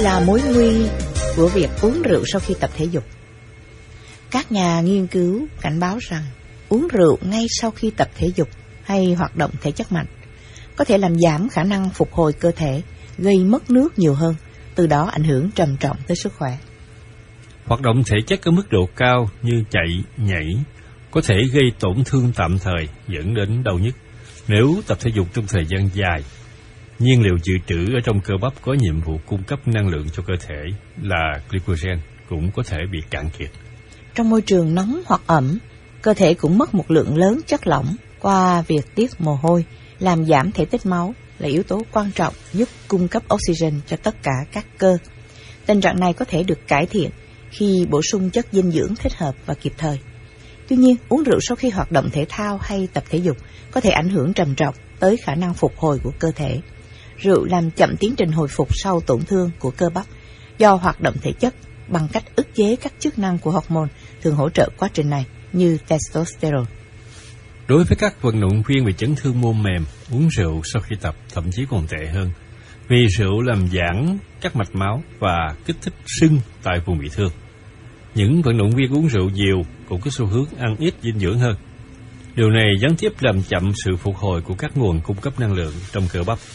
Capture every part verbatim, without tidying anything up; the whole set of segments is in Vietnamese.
là mối nguy của việc uống rượu sau khi tập thể dục. Các nhà nghiên cứu cảnh báo rằng uống rượu ngay sau khi tập thể dục hay hoạt động thể chất mạnh có thể làm giảm khả năng phục hồi cơ thể, gây mất nước nhiều hơn, từ đó ảnh hưởng trầm trọng tới sức khỏe. Hoạt động thể chất ở mức độ cao như chạy, nhảy có thể gây tổn thương tạm thời dẫn đến đau nhức. Nếu tập thể dục trong thời gian dài, nhiên liệu dự trữ ở trong cơ bắp có nhiệm vụ cung cấp năng lượng cho cơ thể là glycogen cũng có thể bị cạn kiệt. Trong môi trường nóng hoặc ẩm, cơ thể cũng mất một lượng lớn chất lỏng qua việc tiết mồ hôi, làm giảm thể tích máu là yếu tố quan trọng giúp cung cấp oxygen cho tất cả các cơ. Tình trạng này có thể được cải thiện khi bổ sung chất dinh dưỡng thích hợp và kịp thời. Tuy nhiên, uống rượu sau khi hoạt động thể thao hay tập thể dục có thể ảnh hưởng trầm trọng tới khả năng phục hồi của cơ thể. Rượu làm chậm tiến trình hồi phục sau tổn thương của cơ bắp do hoạt động thể chất bằng cách ức chế các chức năng của hormone thường hỗ trợ quá trình này như testosterone. Đối với các vận động viên bị chấn thương mô mềm, uống rượu sau khi tập thậm chí còn tệ hơn, vì rượu làm giãn các mạch máu và kích thích sưng tại vùng bị thương. Những vận động viên uống rượu nhiều cũng có xu hướng ăn ít dinh dưỡng hơn. Điều này gián tiếp làm chậm sự phục hồi của các nguồn cung cấp năng lượng trong cơ bắp.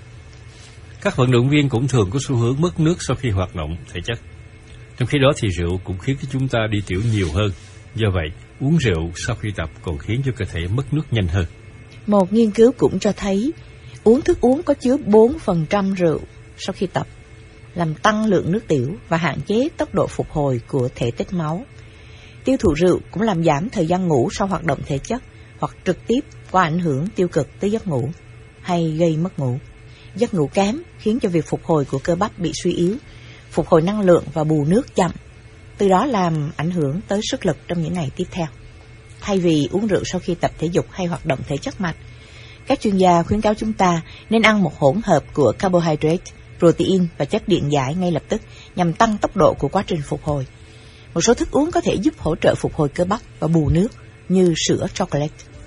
Các vận động viên cũng thường có xu hướng mất nước sau khi hoạt động thể chất. Trong khi đó thì rượu cũng khiến cho chúng ta đi tiểu nhiều hơn. Do vậy, uống rượu sau khi tập còn khiến cho cơ thể mất nước nhanh hơn. Một nghiên cứu cũng cho thấy uống thức uống có chứa bốn phần trăm rượu sau khi tập làm tăng lượng nước tiểu và hạn chế tốc độ phục hồi của thể tích máu. Tiêu thụ rượu cũng làm giảm thời gian ngủ sau hoạt động thể chất hoặc trực tiếp có ảnh hưởng tiêu cực tới giấc ngủ hay gây mất ngủ. Giấc ngủ kém khiến cho việc phục hồi của cơ bắp bị suy yếu, phục hồi năng lượng và bù nước chậm, từ đó làm ảnh hưởng tới sức lực trong những ngày tiếp theo. Thay vì uống rượu sau khi tập thể dục hay hoạt động thể chất mạnh, các chuyên gia khuyến cáo chúng ta nên ăn một hỗn hợp của carbohydrate, protein và chất điện giải ngay lập tức nhằm tăng tốc độ của quá trình phục hồi. Một số thức uống có thể giúp hỗ trợ phục hồi cơ bắp và bù nước như sữa chocolate.